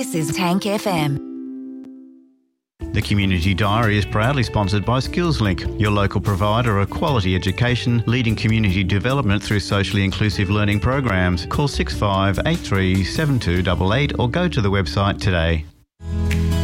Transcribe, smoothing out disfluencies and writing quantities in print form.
This is Tank FM. The Community Diary is proudly sponsored by SkillsLink, your local provider of quality education, leading community development through socially inclusive learning programs. Call 6583 7288 or go to the website today.